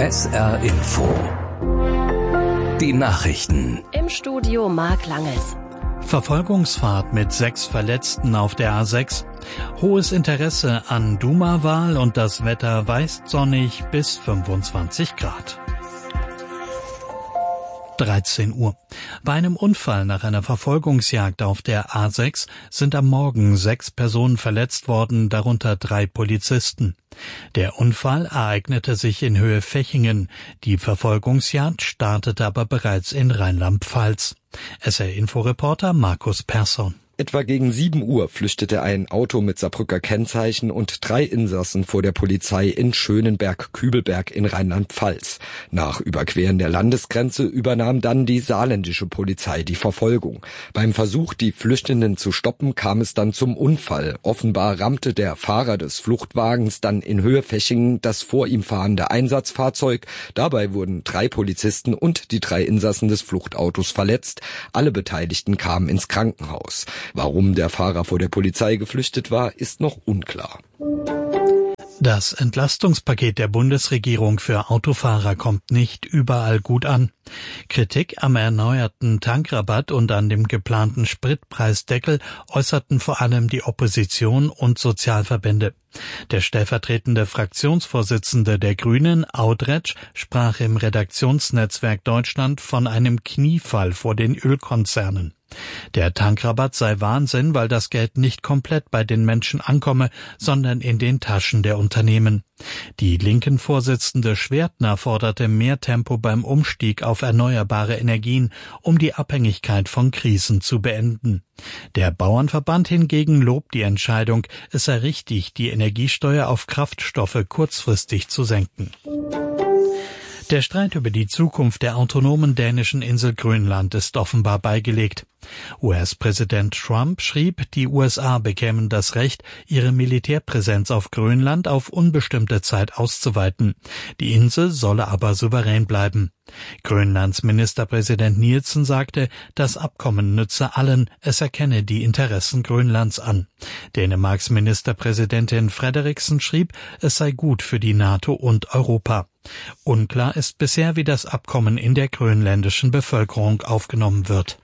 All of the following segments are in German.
SR Info. Die Nachrichten. Im Studio Marc Langes. Verfolgungsfahrt mit 6 Verletzten auf der A6. Hohes Interesse an Duma-Wahl und das Wetter weist sonnig bis 25 Grad. 13 Uhr. Bei einem Unfall nach einer Verfolgungsjagd auf der A6 sind am Morgen 6 Personen verletzt worden, darunter 3 Polizisten. Der Unfall ereignete sich in Höhe Fechingen. Die Verfolgungsjagd startete aber bereits in Rheinland-Pfalz. SR-Info-Reporter Markus Persson. Etwa gegen 7 Uhr flüchtete ein Auto mit Saarbrücker Kennzeichen und 3 Insassen vor der Polizei in Schönenberg-Kübelberg in Rheinland-Pfalz. Nach Überqueren der Landesgrenze übernahm dann die saarländische Polizei die Verfolgung. Beim Versuch, die Flüchtenden zu stoppen, kam es dann zum Unfall. Offenbar rammte der Fahrer des Fluchtwagens dann in Höhe Fechingen das vor ihm fahrende Einsatzfahrzeug. Dabei wurden 3 Polizisten und die 3 Insassen des Fluchtautos verletzt. Alle Beteiligten kamen ins Krankenhaus. Warum der Fahrer vor der Polizei geflüchtet war, ist noch unklar. Das Entlastungspaket der Bundesregierung für Autofahrer kommt nicht überall gut an. Kritik am erneuerten Tankrabatt und an dem geplanten Spritpreisdeckel äußerten vor allem die Opposition und Sozialverbände. Der stellvertretende Fraktionsvorsitzende der Grünen, Audretsch, sprach im Redaktionsnetzwerk Deutschland von einem Kniefall vor den Ölkonzernen. Der Tankrabatt sei Wahnsinn, weil das Geld nicht komplett bei den Menschen ankomme, sondern in den Taschen der Unternehmen. Die linken Vorsitzende Schwertner forderte mehr Tempo beim Umstieg auf erneuerbare Energien, um die Abhängigkeit von Krisen zu beenden. Der Bauernverband hingegen lobt die Entscheidung, es sei richtig, die Energiesteuer auf Kraftstoffe kurzfristig zu senken. Der Streit über die Zukunft der autonomen dänischen Insel Grönland ist offenbar beigelegt. US-Präsident Trump schrieb, die USA bekämen das Recht, ihre Militärpräsenz auf Grönland auf unbestimmte Zeit auszuweiten. Die Insel solle aber souverän bleiben. Grönlands Ministerpräsident Nielsen sagte, das Abkommen nütze allen, es erkenne die Interessen Grönlands an. Dänemarks Ministerpräsidentin Frederiksen schrieb, es sei gut für die NATO und Europa. Unklar ist bisher, wie das Abkommen in der grönländischen Bevölkerung aufgenommen wird.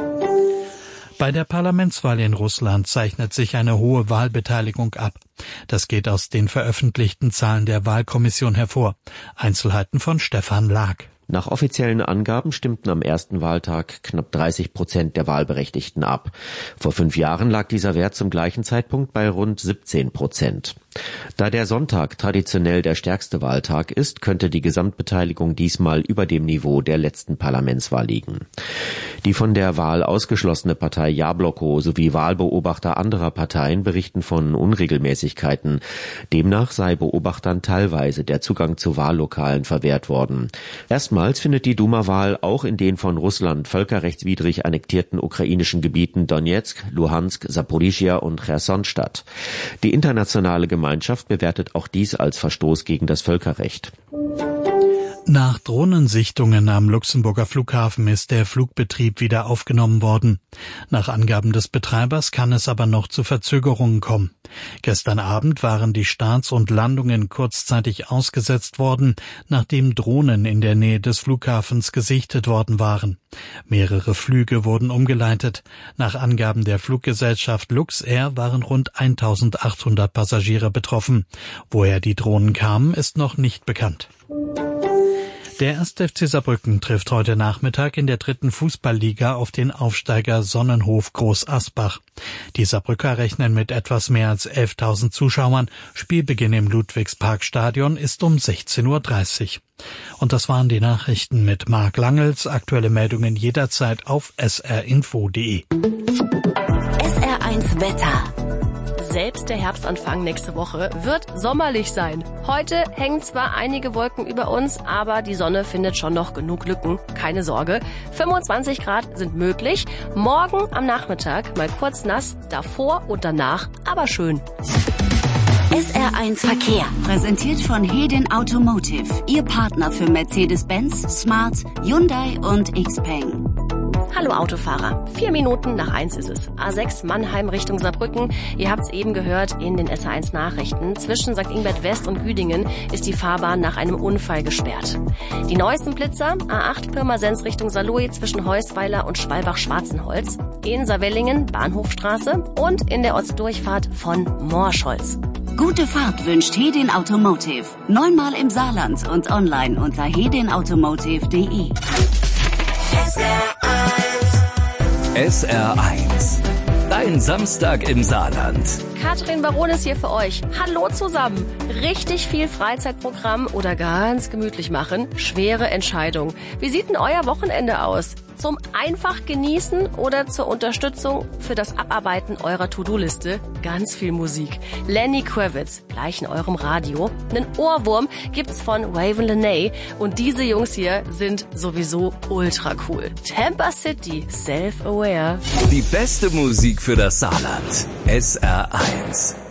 Bei der Parlamentswahl in Russland zeichnet sich eine hohe Wahlbeteiligung ab. Das geht aus den veröffentlichten Zahlen der Wahlkommission hervor. Einzelheiten von Stefan Lag. Nach offiziellen Angaben stimmten am ersten Wahltag knapp 30% der Wahlberechtigten ab. Vor 5 Jahren lag dieser Wert zum gleichen Zeitpunkt bei rund 17%. Da der Sonntag traditionell der stärkste Wahltag ist, könnte die Gesamtbeteiligung diesmal über dem Niveau der letzten Parlamentswahl liegen. Die von der Wahl ausgeschlossene Partei Jabloko sowie Wahlbeobachter anderer Parteien berichten von Unregelmäßigkeiten. Demnach sei Beobachtern teilweise der Zugang zu Wahllokalen verwehrt worden. Erstmals findet die Duma-Wahl auch in den von Russland völkerrechtswidrig annektierten ukrainischen Gebieten Donetsk, Luhansk, Saporischschja und Cherson statt. Die internationale Gemeinschaft bewertet auch dies als Verstoß gegen das Völkerrecht. Nach Drohnensichtungen am Luxemburger Flughafen ist der Flugbetrieb wieder aufgenommen worden. Nach Angaben des Betreibers kann es aber noch zu Verzögerungen kommen. Gestern Abend waren die Starts und Landungen kurzzeitig ausgesetzt worden, nachdem Drohnen in der Nähe des Flughafens gesichtet worden waren. Mehrere Flüge wurden umgeleitet. Nach Angaben der Fluggesellschaft Luxair waren rund 1800 Passagiere betroffen. Woher die Drohnen kamen, ist noch nicht bekannt. Der 1. FC Saarbrücken trifft heute Nachmittag in der 3. Fußballliga auf den Aufsteiger Sonnenhof Groß Asbach. Die Saarbrücker rechnen mit etwas mehr als 11.000 Zuschauern. Spielbeginn im Ludwigsparkstadion ist um 16:30 Uhr. Und das waren die Nachrichten mit Marc Langels. Aktuelle Meldungen jederzeit auf srinfo.de. SR1 Wetter. Selbst der Herbstanfang nächste Woche wird sommerlich sein. Heute hängen zwar einige Wolken über uns, aber die Sonne findet schon noch genug Lücken. Keine Sorge. 25 Grad sind möglich. Morgen am Nachmittag mal kurz nass, davor und danach aber schön. SR1 Verkehr. Präsentiert von Hedin Automotive. Ihr Partner für Mercedes-Benz, Smart, Hyundai und Xpeng. Hallo Autofahrer, 4 Minuten nach 1 ist es. A6 Mannheim Richtung Saarbrücken. Ihr habt's eben gehört in den SR1 Nachrichten. Zwischen St. Ingbert West und Güdingen ist die Fahrbahn nach einem Unfall gesperrt. Die neuesten Blitzer, A8 Pirmasens Richtung Saarlouis zwischen Heusweiler und Schwalbach-Schwarzenholz. In Saarwellingen Bahnhofstraße und in der Ortsdurchfahrt von Morscholz. Gute Fahrt wünscht Hedin Automotive. 9-mal im Saarland und online unter hedinautomotive.de. SR1. Dein Samstag im Saarland. Katrin Baron ist hier für euch. Hallo zusammen. Richtig viel Freizeitprogramm oder ganz gemütlich machen? Schwere Entscheidung. Wie sieht denn euer Wochenende aus? Zum einfach genießen oder zur Unterstützung für das Abarbeiten eurer To-Do-Liste? Ganz viel Musik. Lenny Kravitz, gleich in eurem Radio. Einen Ohrwurm gibt's von Waven Lenay und diese Jungs hier sind sowieso ultra cool. Tampa City, Self-Aware. Die beste Musik für das Saarland. SR1.